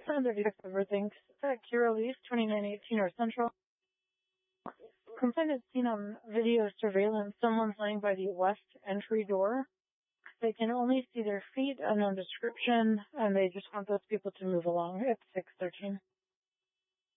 Under Detective Thinks, Curaleaf, 2918 North Central. Complainant seen on video surveillance. Someone's laying by the west entry door. They can only see their feet, unknown description, and they just want those people to move along. It's 613.